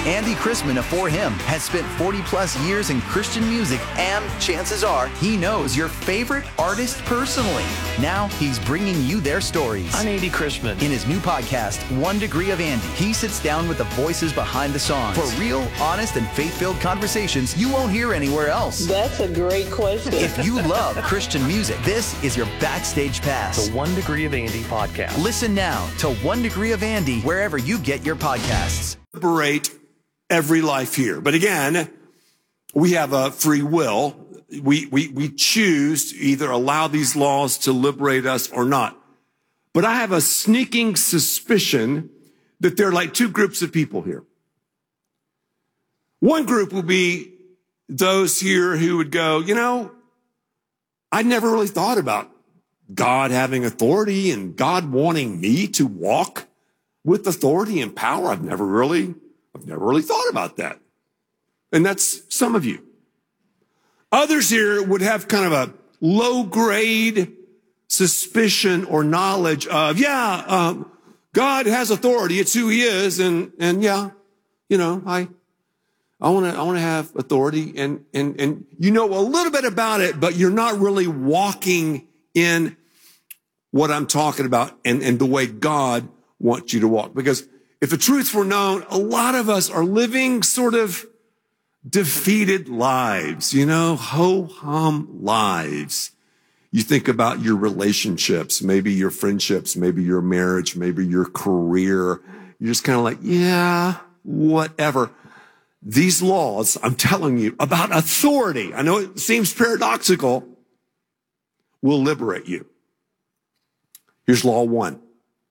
Andy Chrisman of For Him has spent 40 plus years in Christian music, and chances are he knows your favorite artist personally. Now he's bringing you their stories. I'm Andy Chrisman. In his new podcast, 1 Degree of Andy, he sits down with the voices behind the songs for real, honest, and faith-filled conversations you won't hear anywhere else. That's a great question. If you love Christian music, this is your backstage pass. The 1 Degree of Andy podcast. Listen now to 1 Degree of Andy wherever you get your podcasts. Liberate every life here. But again, we have a free will. We choose to either allow these laws to liberate us or not. But I have a sneaking suspicion that there are like two groups of people here. One group will be those here who would go, you know, I never really thought about God having authority and God wanting me to walk with authority and power. I've never really thought about that. And that's some of you. Others here would have kind of a low grade suspicion or knowledge of, God has authority. It's who he is. And yeah, you know, I want to have authority and you know a little bit about it, but you're not really walking in what I'm talking about and the way God wants you to walk. Because if the truth were known, a lot of us are living sort of defeated lives, you know, ho-hum lives. You think about your relationships, maybe your friendships, maybe your marriage, maybe your career. You're just kind of like, yeah, whatever. These laws, I'm telling you, about authority, I know it seems paradoxical, will liberate you. Here's law 1.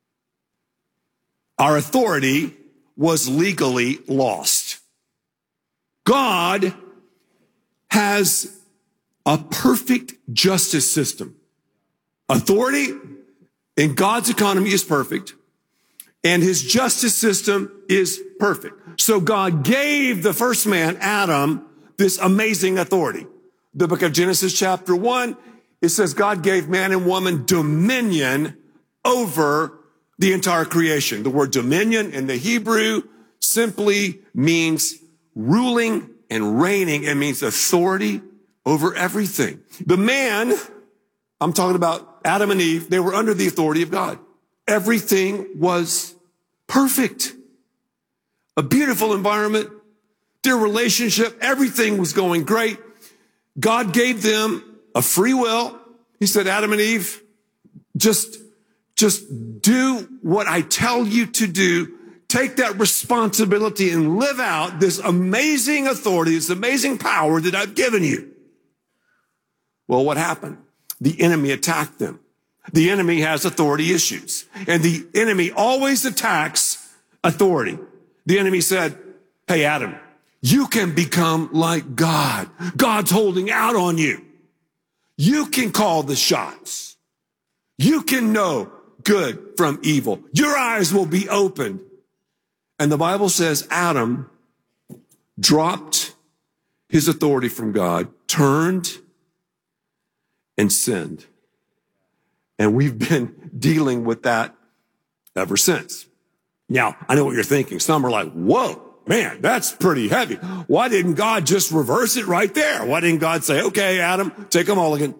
Our authority was legally lost. God has a perfect justice system. Authority in God's economy is perfect, and his justice system is perfect. So God gave the first man, Adam, this amazing authority. The book of Genesis chapter 1, it says God gave man and woman dominion over the entire creation. The word dominion in the Hebrew simply means ruling and reigning. It means authority over everything. The man, I'm talking about Adam and Eve, they were under the authority of God. Everything was perfect. A beautiful environment, their relationship, everything was going great. God gave them a free will. He said, Adam and Eve, just do what I tell you to do. Take that responsibility and live out this amazing authority, this amazing power that I've given you. Well, what happened? The enemy attacked them. The enemy has authority issues, and the enemy always attacks authority. The enemy said, hey, Adam, you can become like God. God's holding out on you. You can call the shots. You can know good from evil. Your eyes will be opened. And the Bible says Adam dropped his authority from God, turned and sinned. And we've been dealing with that ever since. Now, I know what you're thinking. Some are like, whoa, man, that's pretty heavy. Why didn't God just reverse it right there? Why didn't God say, okay, Adam, take a mulligan?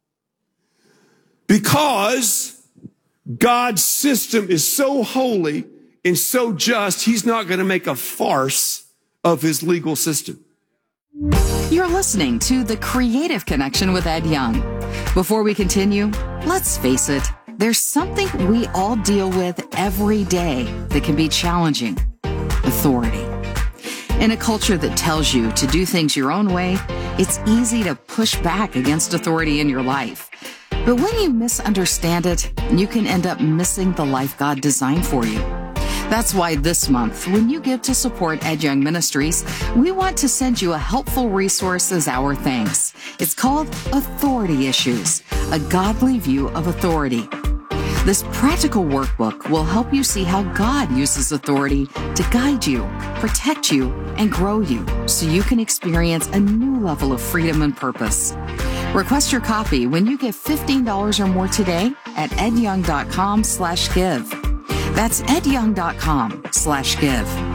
Because God's system is so holy and so just, he's not going to make a farce of his legal system. You're listening to The Creative Connection with Ed Young. Before we continue, let's face it, there's something we all deal with every day that can be challenging: authority. In a culture that tells you to do things your own way, it's easy to push back against authority in your life. But when you misunderstand it, you can end up missing the life God designed for you. That's why this month, when you give to support Ed Young Ministries, we want to send you a helpful resource as our thanks. It's called Authority Issues, a godly view of authority. This practical workbook will help you see how God uses authority to guide you, protect you, and grow you so you can experience a new level of freedom and purpose. Request your copy when you give $15 or more today at edyoung.com/give. That's edyoung.com/give.